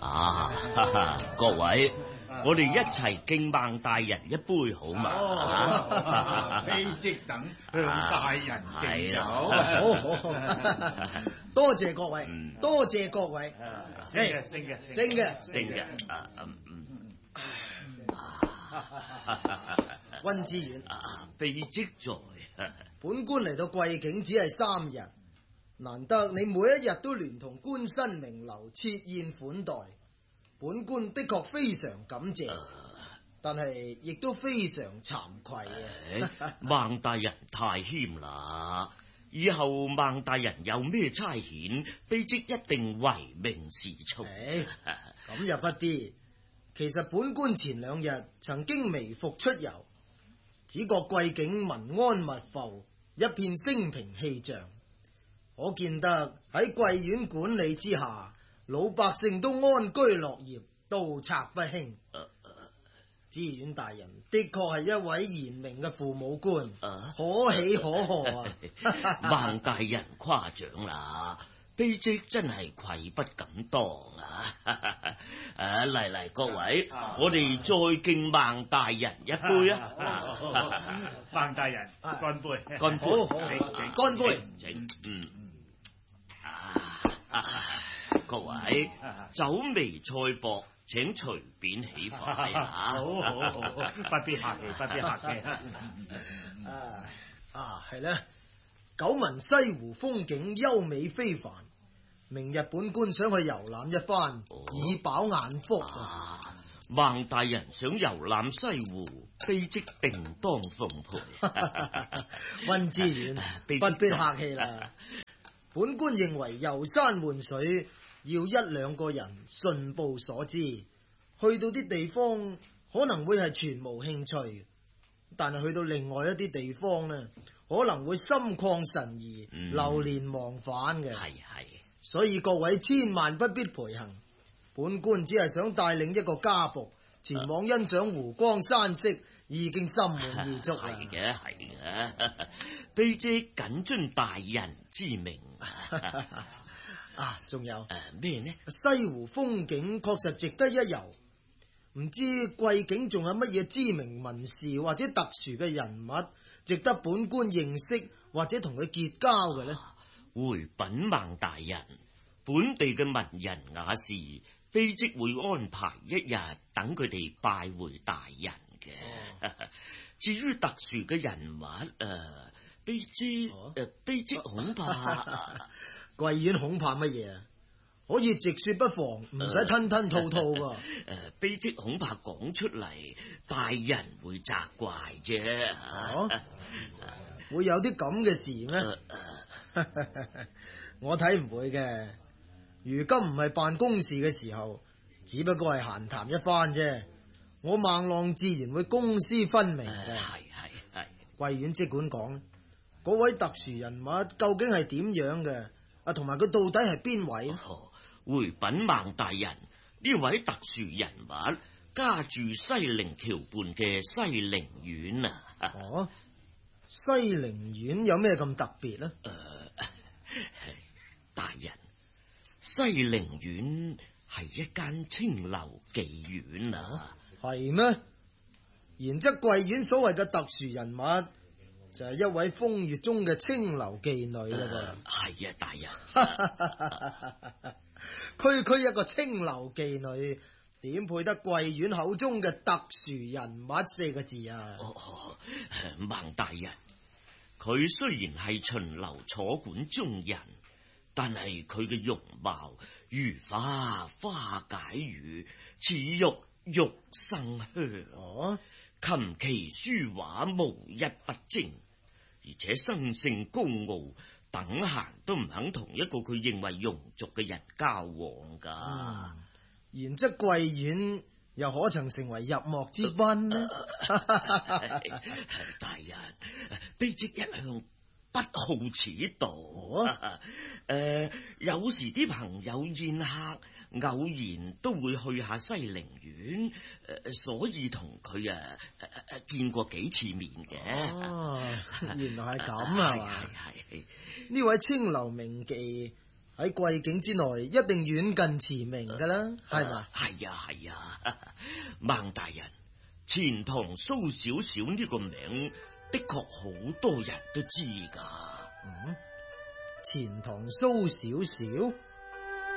各位，我哋一齊敬孟大人一杯好嘛？ 非職等向大人敬酒， 好，多謝各位，多謝各位， 升嘅， 升嘅， 溫之遠， 卑職在。 本官嚟到貴境只係3日，難得你每一日都聯同官紳名流設宴款待，本官的確非常感謝，但係亦都非常慚愧啊！ 孟大人太謙啦，以後孟大人有咩差遣，卑職一定唯命是從。 咁又不必，其實本官前2日曾經微服出遊，只覺貴境民安物阜，一片升平氣象，可見得喺貴院管理之下，老百姓都安居樂業，盜賊不興。知縣大人的確係一位賢明嘅父母官，可喜可賀啊！ 孟大人誇獎啦，卑職真係愧不敢當啊！嚟，各位，我哋再敬孟大人一杯啊！ 孟大人，乾杯！ 乾杯！ 乾杯！ 各位，酒微菜薄，請隨便起筷啊！ 好，不必客氣。 係咧，久聞西湖風景優美非凡，明日本官想去遊覽一番，以飽眼福。 孟大人想遊覽西湖，卑職定當奉陪。 溫之遠，不必客氣啦。本官認為遊山玩水要1-2個人順步所知，去到啲地方可能會係全無興趣，但係去到另外一啲地方呢，可能會心曠神怡，流連忘返嘅。 係， 所以各位千萬不必陪行。本官只係想帶領一個家僕前往欣賞湖光山色，已經心滿意足啦。 係嘅，卑職謹遵大人之命。 仲有咩呢？ 西湖風景確實值得一遊，唔知貴境仲有乜嘢知名文士或者特殊嘅人物，值得本官認識或者同佢結交嘅呢？ 回稟孟大人，本地嘅文人雅士，卑職會安排1日等佢哋拜會大人嘅。至於特殊嘅人物，卑職恐怕貴院恐怕乜嘢啊？可以直說不妨，唔使吞吞吐吐噃。 卑職恐怕講出嚟，大人會責怪啫。 會有啲咁嘅事咩？我睇唔會嘅。如今唔係辦公事嘅時候，只不過係閒談一番啫。我孟浪自然會公私分明嘅。 係。 貴院即管講，嗰位特殊人物究竟係點樣嘅？同埋佢到底係邊位？ 回稟孟大人，呢位特殊人物家住西陵橋畔嘅西陵苑啊。 西陵苑有咩咁特別呢？ 大人，西陵苑係一間青樓妓院啊。 係咩？然則貴院所謂嘅特殊人物，就係一位風月中嘅青樓妓女啦噃。 係大人。 區一個青樓妓女，點配得貴院口中嘅特殊人物4個字啊？ 孟大人，佢雖然係巡樓坐館中人，但係佢嘅容貌如花解語，似玉生香。琴棋書畫無一不精，而且生性高傲，等閒都唔肯同一個佢認為庸俗嘅人交往噶。 然則貴院又可曾成為入幕之賓呢？ 大人，卑職一向不好此道。有時啲朋友宴客，偶然都會去下西陵苑，所以同佢見過幾次面嘅。 原來係咁啊！ 係呢位青樓名妓喺貴境之內一定遠近馳名噶啦，係嘛？ 係啊，孟大人，錢塘蘇小小呢個名的確好多人都知噶。 錢塘蘇小小。